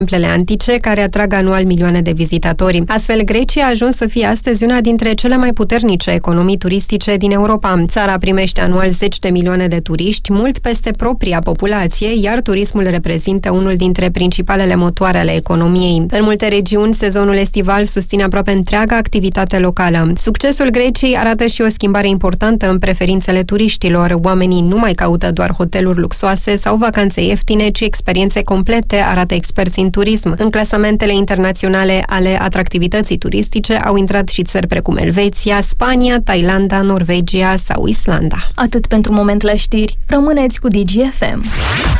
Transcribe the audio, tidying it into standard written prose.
templele antice care atrag anual milioane de vizitatori. Astfel, Grecia a ajuns să fie astăzi una dintre cele mai puternice economii turistice din Europa. Țara primește anual 10 de milioane de turiști, mult peste propria populație, iar turismul reprezintă unul dintre principalele motoare ale economiei. În multe regiuni, sezonul estival susține aproape întreaga activitate locală. Succesul Greciei arată și o schimbare importantă în preferințele turiștilor. Oamenii nu mai caută doar hoteluri luxoase sau vacanțe ieftine, ci experiențe complete, arată experți în turism. În clasamentele internaționale ale atractivității turistice au intrat și țări precum Elveția, Spania, Thailanda, Norvegia sau Islanda. Atât pentru moment la știri. Rămâneți cu Digi FM.